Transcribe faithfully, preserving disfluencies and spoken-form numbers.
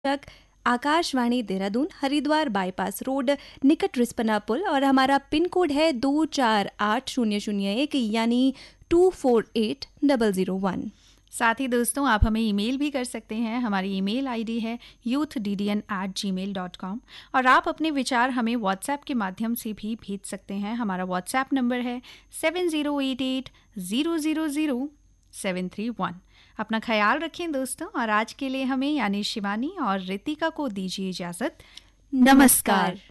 तक Akashvani Dehradun Haridwar bypass road निकट रिस्पना पुल और हमारा पिन कोड है दो चार आठ शून्य शून्य एक यानी to four eight double zero one. साथ ही दोस्तों आप हमें ईमेल भी कर सकते हैं। हमारी ईमेल आईडी है youth D D N eight जी मेल डॉट कॉम और आप अपने विचार हमें व्हाट्सएप के माध्यम से भी भेज सकते हैं। हमारा व्हाट्सएप नंबर है seven zero eight eight zero zero zero seven three one. अपना ख्याल रखें दोस्तों, और आज के लिए हमें यानी शिवानी और रितिका को दीजिए इजाज़त। नमस्कार।